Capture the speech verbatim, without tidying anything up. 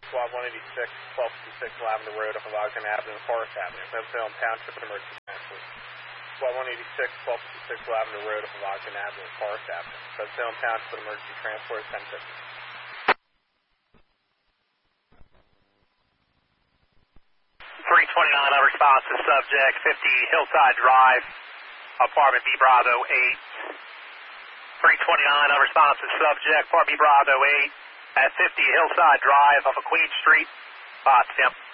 Squad one eighty-six, twelve fifty-six Lavender Road off of Ogden Avenue and Forest Avenue. Salem Township and emergency transfers. Squad one eighty-six, twelve fifty-six Lavender Road off of Ogden Avenue and Forest Avenue. Salem Township and emergency transport ten fifty. three twenty-nine, unresponsive subject, fifty Hillside Drive, apartment B Bravo eight. three twenty-nine, unresponsive subject, apartment B Bravo eight at fifty Hillside Drive off of Queen Street, Potsdam.